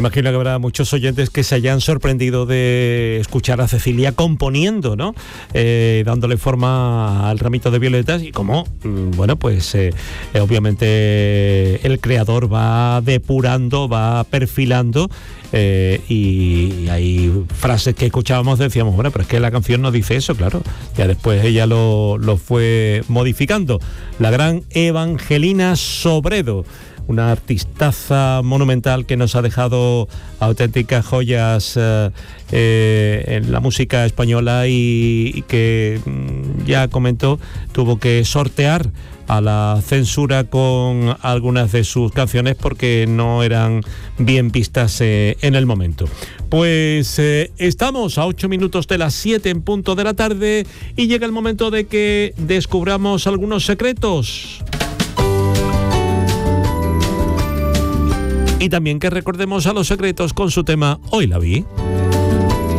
imagino que habrá muchos oyentes que se hayan sorprendido de escuchar a Cecilia componiendo, ¿no? Dándole forma al ramito de violetas y cómo, bueno, pues obviamente el creador va depurando, va perfilando y hay frases que escuchábamos, decíamos, bueno, pero es que la canción no dice eso, claro. Ya después ella lo fue modificando. La gran Evangelina Sobredo, una artistaza monumental que nos ha dejado auténticas joyas en la música española y que, ya comentó, tuvo que sortear a la censura con algunas de sus canciones porque no eran bien vistas en el momento. Pues estamos a 8 minutos de las 7 en punto de la tarde y llega el momento de que descubramos algunos secretos. Y también que recordemos a los secretos con su tema Hoy la vi.